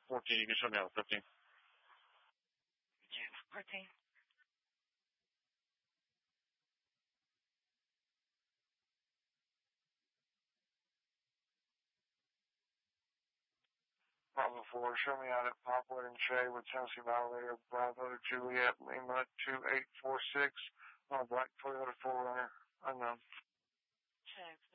14, you can show me out 15. 14. Bravo 4, show me out at Popwood and Shea with Tennessee Valley, Bravo Juliet Lima 2846 on a black Toyota 4Runner, unknown. Check.